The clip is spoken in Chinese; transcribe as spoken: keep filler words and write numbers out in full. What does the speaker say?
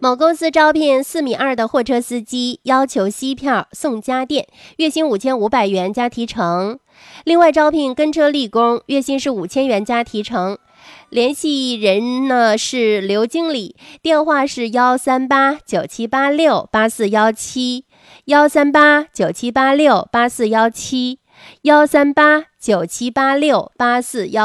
某公司招聘四米二的货车司机，要求吸票送家电，月薪五千五百元加提成。另外招聘跟车力工，月薪是五千元加提成。联系人呢是刘经理，电话是幺三八九七八六八四幺七，幺三八九七八六八四幺七，幺三八九七八六八四幺。